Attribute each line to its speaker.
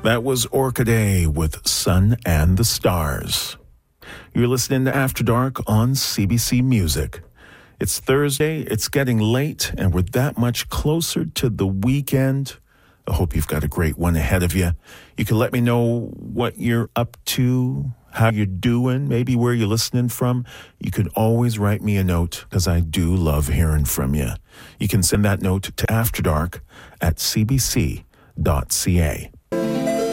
Speaker 1: That was Orchidea with Sun and the Stars. You're listening to After Dark on CBC Music. It's Thursday, it's getting late, and we're that much closer to the weekend. I hope you've got a great one ahead of you. You can let me know what you're up to, how you're doing, maybe where you're listening from. You can always write me a note, because I do love hearing from you. You can send that note to afterdark@cbc.ca.